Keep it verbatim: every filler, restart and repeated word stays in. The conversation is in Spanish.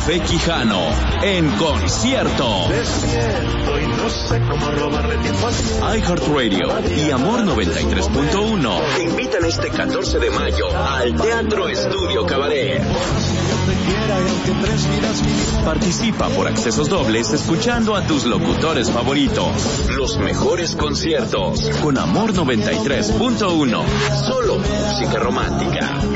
Café Quijano en concierto. Despierto y no sé cómo robarle tiempo al tiempo. iHeartRadio y Amor noventa y tres punto uno te invitan este catorce de mayo al Teatro Estudio Cabaret. Participa por accesos dobles escuchando a tus locutores favoritos. Los mejores conciertos con Amor noventa y tres punto uno. Solo música romántica.